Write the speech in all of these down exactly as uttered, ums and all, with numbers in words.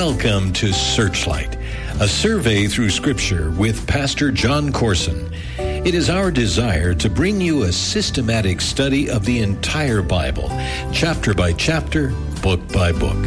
Welcome to Searchlight, a survey through Scripture with Pastor John Corson. It is our desire to bring you a systematic study of the entire Bible, chapter by chapter, book by book.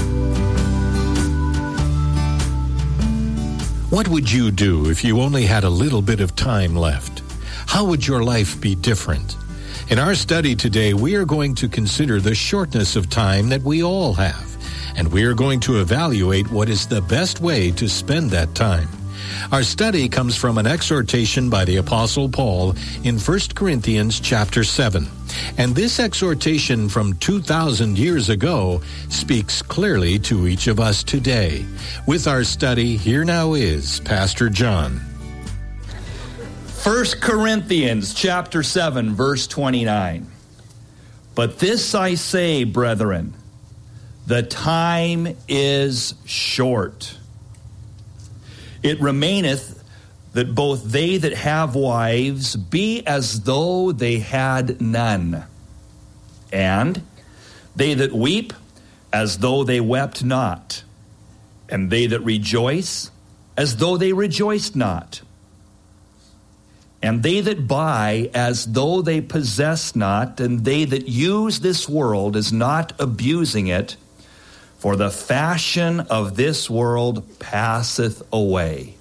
What would you do if you only had a little bit of time left? How would your life be different? In our study today, we are going to consider the shortness of time that we all have, and we are going to evaluate what is the best way to spend that time. Our study comes from an exhortation by the Apostle Paul in First Corinthians chapter seven. And this exhortation from two thousand years ago speaks clearly to each of us today. With our study, here now is Pastor John. First Corinthians chapter seven, verse twenty-nine. But this I say, brethren, the time is short. It remaineth that both they that have wives be as though they had none, and they that weep as though they wept not, and they that rejoice as though they rejoiced not, and they that buy as though they possess not, and they that use this world as not abusing it, for the fashion of this world passeth away.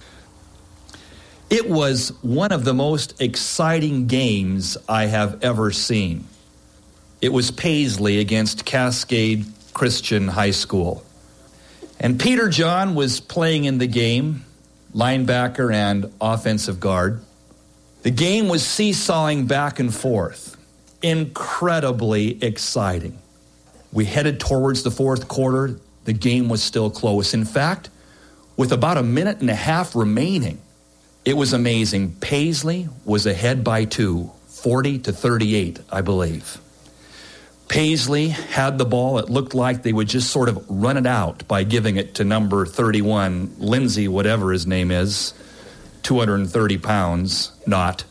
It was one of the most exciting games I have ever seen. It was Paisley against Cascade Christian High School. And Peter John was playing in the game, linebacker and offensive guard. The game was seesawing back and forth. Incredibly exciting. We headed towards the fourth quarter. The game was still close. In fact, with about a minute and a half remaining, it was amazing. Paisley was ahead by two, forty to thirty-eight, I believe. Paisley had the ball. It looked like they would just sort of run it out by giving it to number thirty-one, Lindsay, whatever his name is, two hundred thirty pounds, not.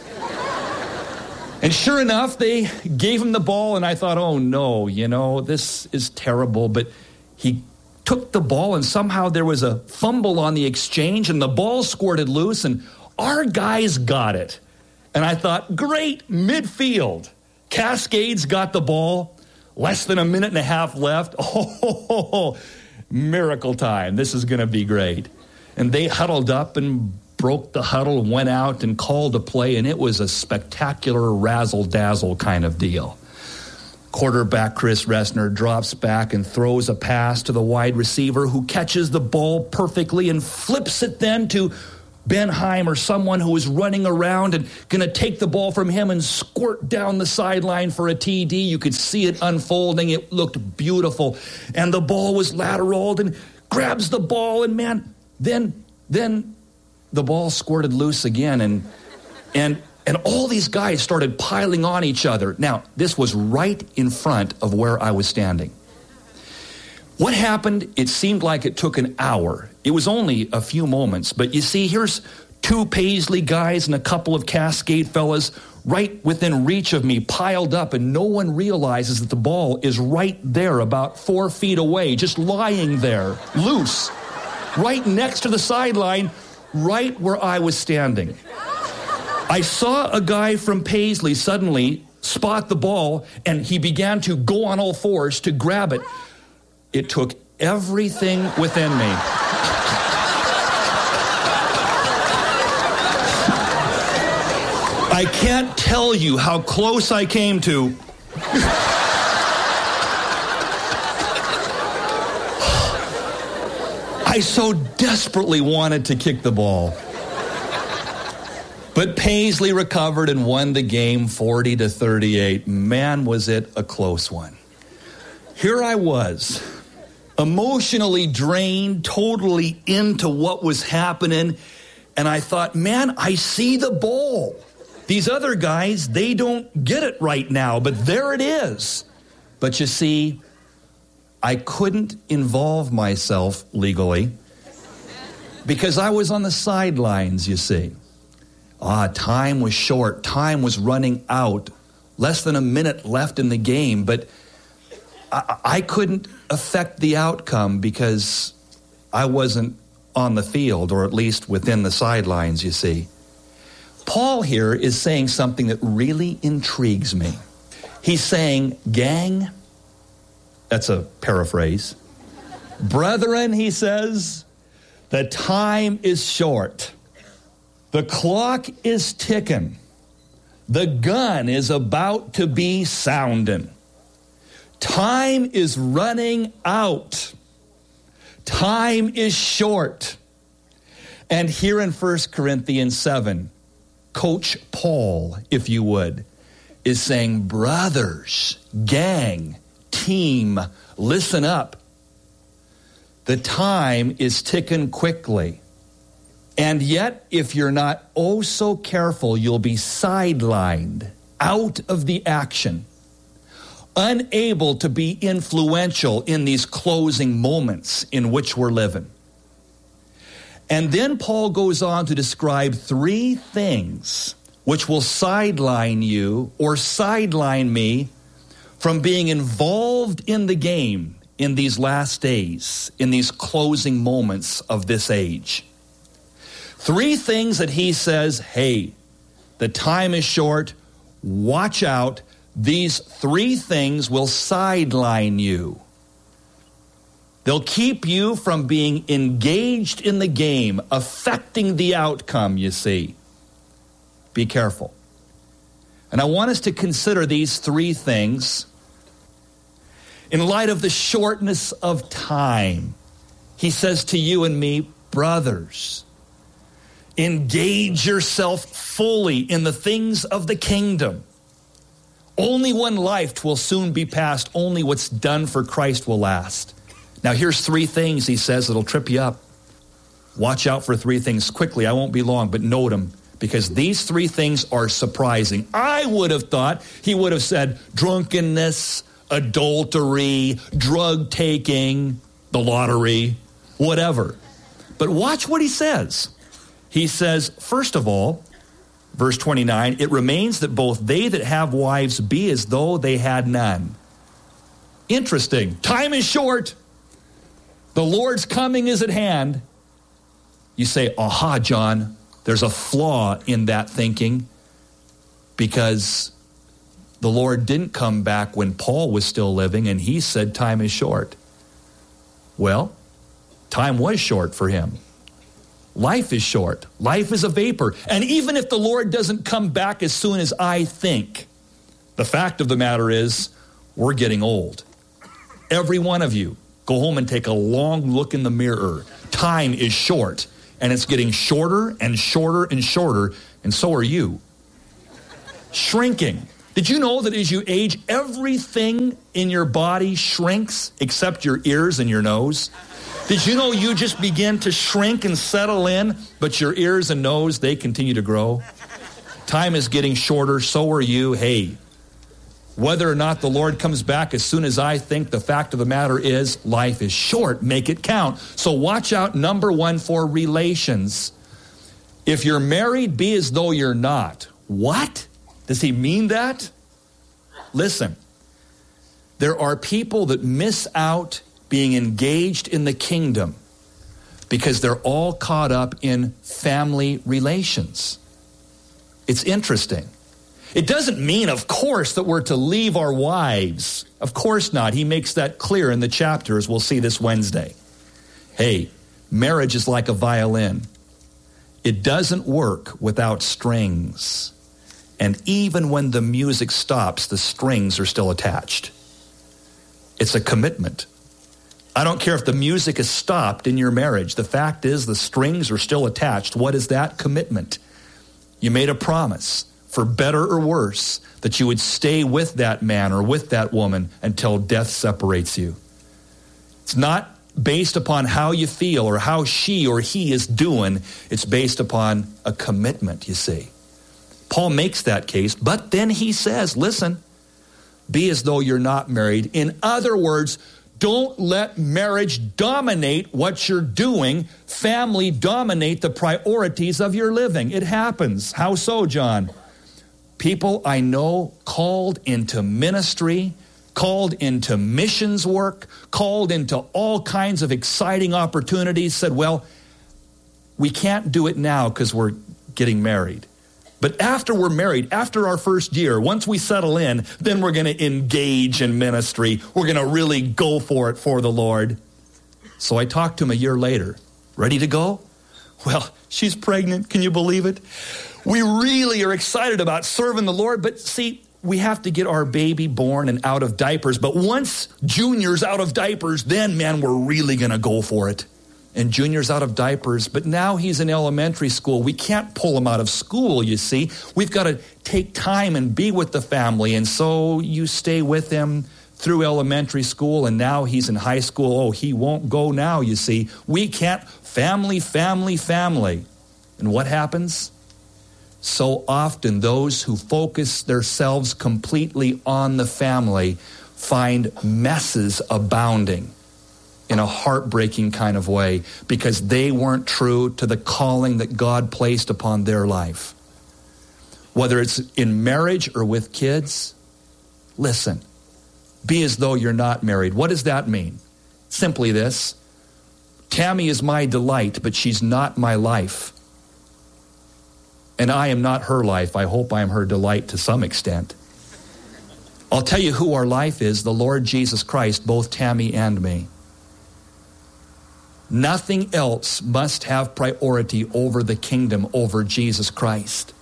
And sure enough, they gave him the ball, and I thought, oh, no, you know, this is terrible. But he took the ball, and somehow there was a fumble on the exchange, and the ball squirted loose, and our guys got it. And I thought, great, midfield. Cascades got the ball, less than a minute and a half left. Oh, miracle time. This is going to be great. And they huddled up and broke the huddle, went out and called a play, and it was a spectacular razzle-dazzle kind of deal. Quarterback Chris Ressner drops back and throws a pass to the wide receiver, who catches the ball perfectly and flips it then to Benheim, or someone who was running around and going to take the ball from him and squirt down the sideline for a T D. You could see it unfolding. It looked beautiful. And the ball was lateraled, and grabs the ball, and man, then, then, the ball squirted loose again, and and and all these guys started piling on each other. Now, this was right in front of where I was standing. What happened? It seemed like it took an hour. It was only a few moments, but you see, here's two Paisley guys and a couple of Cascade fellas right within reach of me, piled up, and no one realizes that the ball is right there, about four feet away, just lying there, loose, right next to the sideline, right where I was standing. I saw a guy from Paisley suddenly spot the ball, and he began to go on all fours to grab it. It took everything within me. I can't tell you how close I came to. I so desperately wanted to kick the ball. But Paisley recovered and won the game forty to thirty-eight. Man, was it a close one. Here I was, emotionally drained, totally into what was happening. And I thought, man, I see the ball. These other guys, they don't get it right now, but there it is. But you see, I couldn't involve myself legally because I was on the sidelines, you see. Ah, time was short. Time was running out. Less than a minute left in the game. But I, I couldn't affect the outcome because I wasn't on the field, or at least within the sidelines, you see. Paul here is saying something that really intrigues me. He's saying, gang, that's a paraphrase. Brethren, he says, the time is short. The clock is ticking. The gun is about to be sounding. Time is running out. Time is short. And here in First Corinthians seven, Coach Paul, if you would, is saying, brothers, gang, team, listen up. The time is ticking quickly. And yet, if you're not oh so careful, you'll be sidelined, out of the action, unable to be influential in these closing moments in which we're living. And then Paul goes on to describe three things which will sideline you or sideline me from being involved in the game in these last days, in these closing moments of this age. Three things that he says, hey, the time is short, watch out. These three things will sideline you. They'll keep you from being engaged in the game, affecting the outcome, you see. Be careful. And I want us to consider these three things in light of the shortness of time. He says to you and me, brothers, engage yourself fully in the things of the kingdom. Only one life will soon be passed. Only what's done for Christ will last. Now, here's three things, he says, that'll trip you up. Watch out for three things quickly. I won't be long, but note them, because these three things are surprising. I would have thought he would have said drunkenness, adultery, drug taking, the lottery, whatever. But watch what he says. He says, first of all, verse twenty-nine, it remains that both they that have wives be as though they had none. Interesting. Time is short. The Lord's coming is at hand. You say, aha, John, there's a flaw in that thinking, because the Lord didn't come back when Paul was still living, and he said time is short. Well, time was short for him. Life is short. Life is a vapor. And even if the Lord doesn't come back as soon as I think, the fact of the matter is, we're getting old. Every one of you, go home and take a long look in the mirror. Time is short, and it's getting shorter and shorter and shorter, and so are you. Shrinking. Did you know that as you age, everything in your body shrinks except your ears and your nose? Did you know you just begin to shrink and settle in, but your ears and nose, they continue to grow? Time is getting shorter, so are you. Hey, whether or not the Lord comes back as soon as I think, the fact of the matter is life is short. Make it count. So watch out, number one, for relations. If you're married, be as though you're not. What? Does he mean that? Listen, there are people that miss out being engaged in the kingdom because they're all caught up in family relations. It's interesting. It doesn't mean, of course, that we're to leave our wives. Of course not. He makes that clear in the chapter, as we'll see this Wednesday. Hey, marriage is like a violin. It doesn't work without strings. And even when the music stops, the strings are still attached. It's a commitment. I don't care if the music is stopped in your marriage. The fact is the strings are still attached. What is that? Commitment. You made a promise, for better or worse, that you would stay with that man or with that woman until death separates you. It's not based upon how you feel or how she or he is doing. It's based upon a commitment, you see. Paul makes that case, but then he says, listen, be as though you're not married. In other words, don't let marriage dominate what you're doing. Family dominate the priorities of your living. It happens. How so, John? People I know called into ministry, called into missions work, called into all kinds of exciting opportunities, said, well, we can't do it now because we're getting married. But after we're married, after our first year, once we settle in, then we're going to engage in ministry. We're going to really go for it for the Lord. So I talked to him a year later. Ready to go? Well, she's pregnant. Can you believe it? We really are excited about serving the Lord. But see, we have to get our baby born and out of diapers. But once Junior's out of diapers, then, man, we're really going to go for it. And Junior's out of diapers, but now he's in elementary school. We can't pull him out of school, you see. We've got to take time and be with the family. And so you stay with him through elementary school, and now he's in high school. Oh, he won't go now, you see. We can't. Family, family, family. And what happens? So often those who focus themselves completely on the family find messes abounding in a heartbreaking kind of way because they weren't true to the calling that God placed upon their life. Whether it's in marriage or with kids, listen, be as though you're not married. What does that mean? Simply this: Tammy is my delight, but she's not my life. And I am not her life. I hope I am her delight to some extent. I'll tell you who our life is, the Lord Jesus Christ, both Tammy and me. Nothing else must have priority over the kingdom, over Jesus Christ.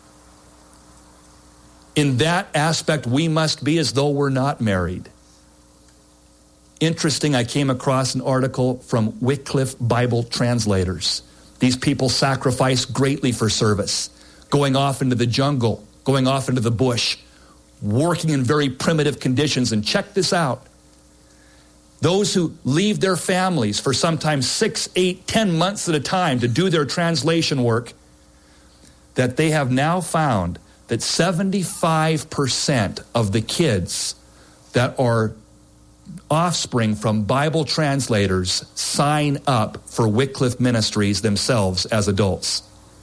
In that aspect, we must be as though we're not married. Interesting, I came across an article from Wycliffe Bible Translators. These people sacrifice greatly for service, going off into the jungle, going off into the bush, working in very primitive conditions. And check this out. Those who leave their families for sometimes six, eight, ten months at a time to do their translation work, that they have now found that seventy-five percent of the kids that are offspring from Bible translators sign up for Wycliffe Ministries themselves as adults.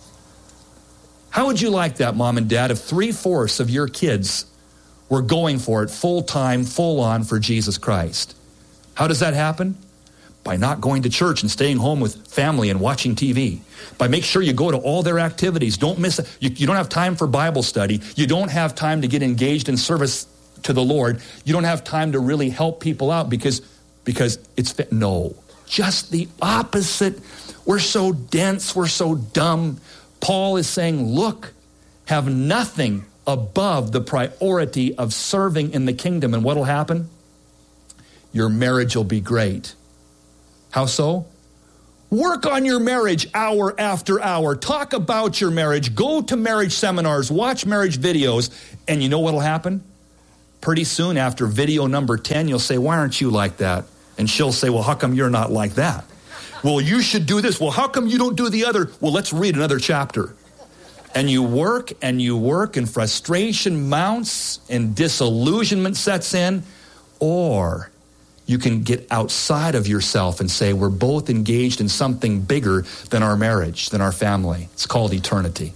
How would you like that, Mom and Dad, if three-fourths of your kids were going for it full-time, full-on for Jesus Christ? How does that happen? By not going to church and staying home with family and watching T V. By make sure you go to all their activities. Don't miss it. You, you don't have time for Bible study. You don't have time to get engaged in service to the Lord. You don't have time to really help people out because, because it's, no, just the opposite. We're so dense. We're so dumb. Paul is saying, look, have nothing above the priority of serving in the kingdom. And what will happen? Your marriage will be great. How so? Work on your marriage hour after hour. Talk about your marriage. Go to marriage seminars. Watch marriage videos. And you know what will happen? Pretty soon after video number ten, you'll say, why aren't you like that? And she'll say, well, how come you're not like that? Well, you should do this. Well, how come you don't do the other? Well, let's read another chapter. And you work and you work and frustration mounts and disillusionment sets in. Or you can get outside of yourself and say, we're both engaged in something bigger than our marriage, than our family. It's called eternity.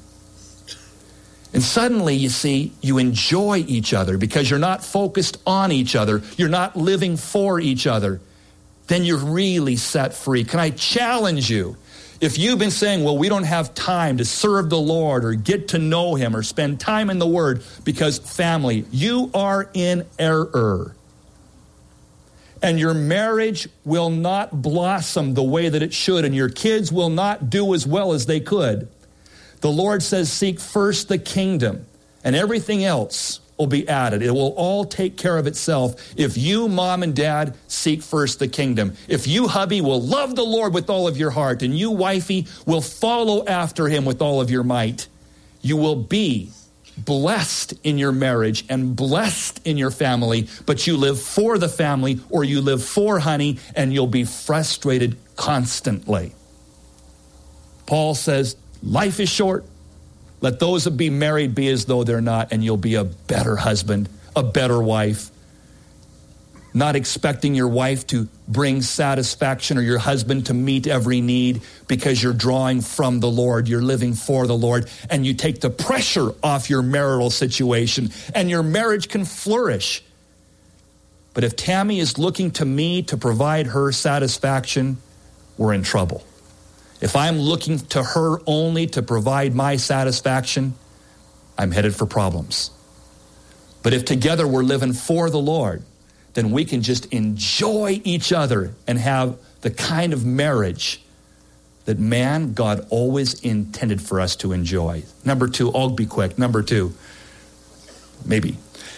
And suddenly, you see, you enjoy each other because you're not focused on each other. You're not living for each other. Then you're really set free. Can I challenge you? If you've been saying, well, we don't have time to serve the Lord or get to know him or spend time in the Word because family, you are in error. And your marriage will not blossom the way that it should, and your kids will not do as well as they could. The Lord says, seek first the kingdom, and everything else will be added. It will all take care of itself if you, Mom and Dad, seek first the kingdom. If you, hubby, will love the Lord with all of your heart, and you, wifey, will follow after him with all of your might, you will be blessed in your marriage and blessed in your family, but you live for the family or you live for honey, and you'll be frustrated constantly. Paul says, life is short. Let those that be married be as though they're not, and you'll be a better husband, a better wife. Not expecting your wife to bring satisfaction or your husband to meet every need because you're drawing from the Lord, you're living for the Lord, and you take the pressure off your marital situation, and your marriage can flourish. But if Tammy is looking to me to provide her satisfaction, we're in trouble. If I'm looking to her only to provide my satisfaction, I'm headed for problems. But if together we're living for the Lord, then we can just enjoy each other and have the kind of marriage that, man, God always intended for us to enjoy. Number two, I'll be quick. Number two, maybe.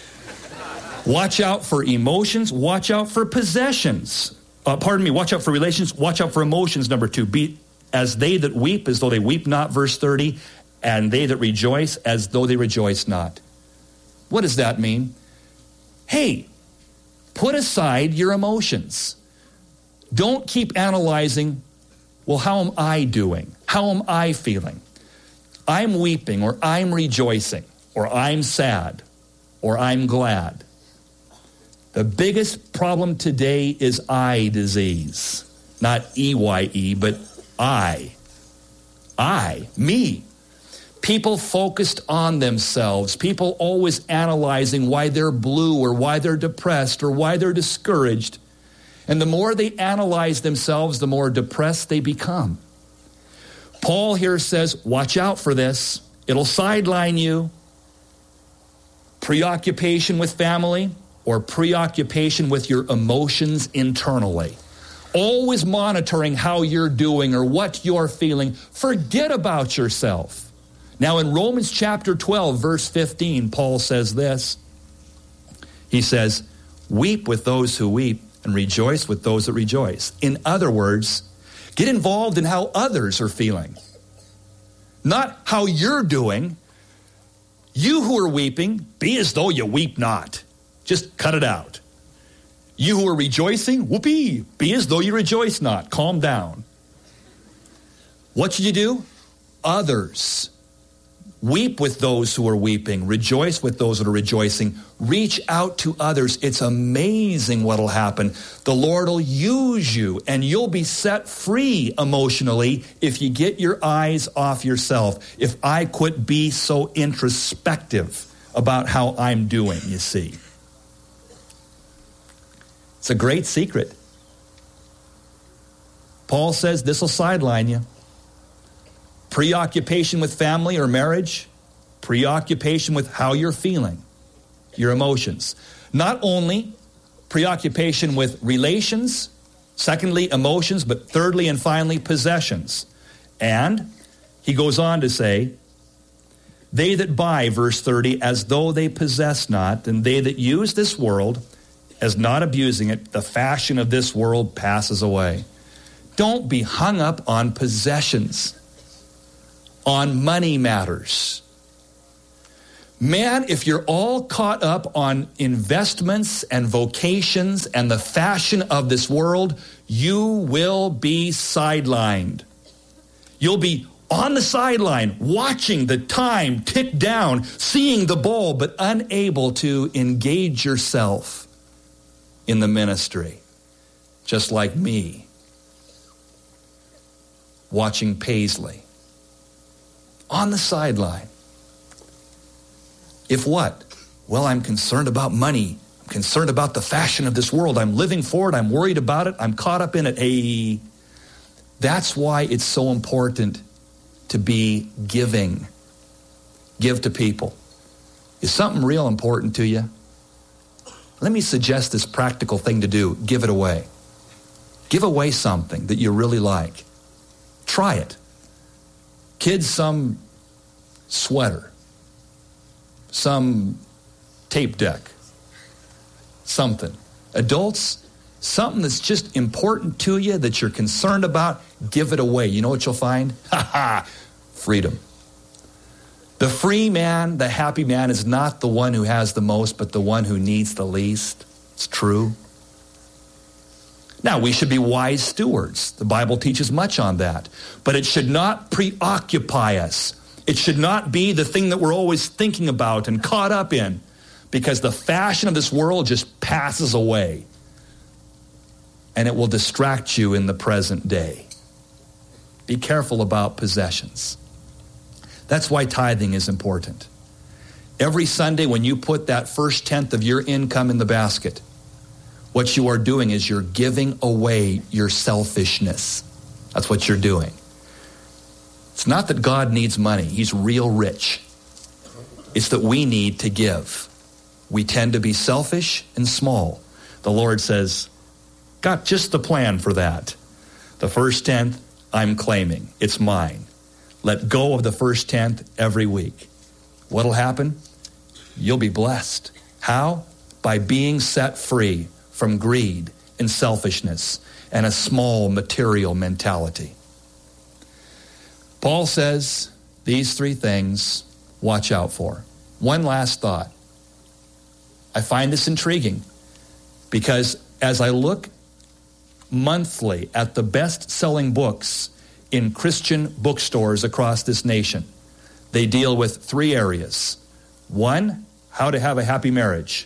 Watch out for emotions. Watch out for possessions. Uh, pardon me, watch out for relations. Watch out for emotions, number two. Be as they that weep, as though they weep not, verse thirty, and they that rejoice, as though they rejoice not. What does that mean? Hey, put aside your emotions. Don't keep analyzing, well, how am I doing? How am I feeling? I'm weeping, or I'm rejoicing, or I'm sad, or I'm glad. The biggest problem today is I disease. Not E Y E, but I. I, me. People focused on themselves. People always analyzing why they're blue or why they're depressed or why they're discouraged. And the more they analyze themselves, the more depressed they become. Paul here says, watch out for this. It'll sideline you. Preoccupation with family or preoccupation with your emotions internally. Always monitoring how you're doing or what you're feeling. Forget about yourself. Now in Romans chapter twelve, verse fifteen, Paul says this. He says, weep with those who weep and rejoice with those that rejoice. In other words, get involved in how others are feeling. Not how you're doing. You who are weeping, be as though you weep not. Just cut it out. You who are rejoicing, whoopee, be as though you rejoice not. Calm down. What should you do? Others. Weep with those who are weeping. Rejoice with those that are rejoicing. Reach out to others. It's amazing what will happen. The Lord will use you, and you'll be set free emotionally if you get your eyes off yourself. If I quit be so introspective about how I'm doing, you see. It's a great secret. Paul says this will sideline you. Preoccupation with family or marriage, preoccupation with how you're feeling, your emotions. Not only preoccupation with relations, secondly, emotions, but thirdly and finally, possessions. And he goes on to say, they that buy, verse thirty, as though they possess not, and they that use this world as not abusing it, the fashion of this world passes away. Don't be hung up on possessions, on money matters. Man, if you're all caught up on investments and vocations and the fashion of this world, you will be sidelined. You'll be on the sideline, watching the time tick down, seeing the ball, but unable to engage yourself in the ministry, just like me, watching Paisley on the sideline. If what? Well, I'm concerned about money. I'm concerned about the fashion of this world. I'm living for it. I'm worried about it. I'm caught up in it. Hey, that's why it's so important to be giving. Give to people. Is something real important to you? Let me suggest this practical thing to do. Give it away. Give away something that you really like. Try it. Kids, some sweater, some tape deck, something. Adults, something that's just important to you that you're concerned about, give it away. You know what you'll find? Ha ha! Freedom. The free man, the happy man, is not the one who has the most, but the one who needs the least. It's true. Now, we should be wise stewards. The Bible teaches much on that. But it should not preoccupy us. It should not be the thing that we're always thinking about and caught up in, because the fashion of this world just passes away. And it will distract you in the present day. Be careful about possessions. That's why tithing is important. Every Sunday when you put that first tenth of your income in the basket, what you are doing is you're giving away your selfishness. That's what you're doing. It's not that God needs money. He's real rich. It's that we need to give. We tend to be selfish and small. The Lord says, got just the plan for that. The first tenth, I'm claiming. It's mine. Let go of the first tenth every week. What'll happen? You'll be blessed. How? By being set free from greed and selfishness and a small material mentality. Paul says these three things, watch out for. One last thought. I find this intriguing because as I look monthly at the best-selling books in Christian bookstores across this nation, they deal with three areas. One, how to have a happy marriage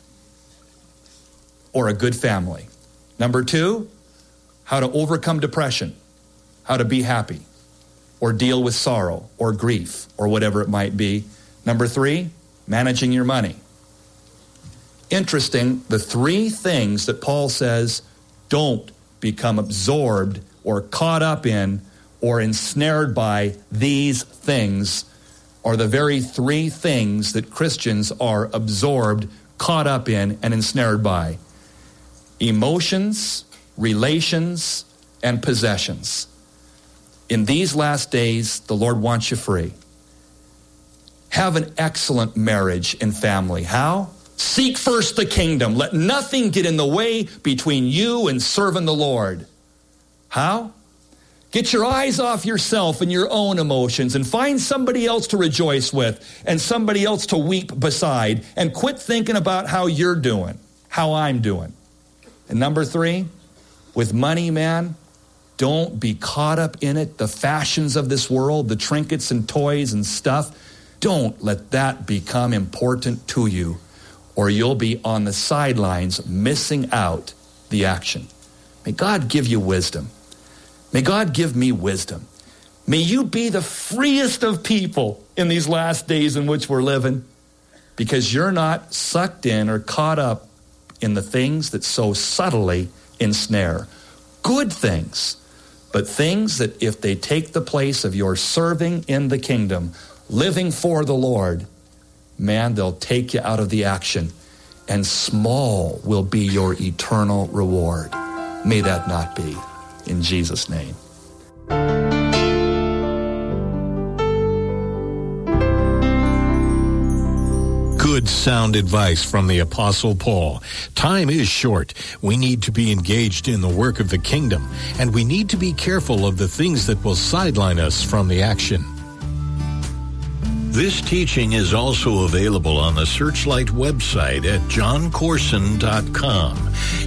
or a good family. Number two, how to overcome depression, how to be happy or deal with sorrow or grief or whatever it might be. Number three, managing your money. Interesting, the three things that Paul says don't become absorbed or caught up in or ensnared by these things are the very three things that Christians are absorbed, caught up in, and ensnared by. Emotions, relations, and possessions. In these last days, the Lord wants you free. Have an excellent marriage and family. How? Seek first the kingdom. Let nothing get in the way between you and serving the Lord. How? Get your eyes off yourself and your own emotions and find somebody else to rejoice with and somebody else to weep beside, and quit thinking about how you're doing, how I'm doing. And number three, with money, man, don't be caught up in it, the fashions of this world, the trinkets and toys and stuff. Don't let that become important to you, or you'll be on the sidelines missing out the action. May God give you wisdom. May God give me wisdom. May you be the freest of people in these last days in which we're living, because you're not sucked in or caught up in the things that so subtly ensnare. Good things, but things that if they take the place of your serving in the kingdom, living for the Lord, man, they'll take you out of the action, and small will be your eternal reward. May that not be. In Jesus' name. Good sound advice from the Apostle Paul. Time is short. We need to be engaged in the work of the kingdom, and we need to be careful of the things that will sideline us from the action. This teaching is also available on the Searchlight website at john corson dot com.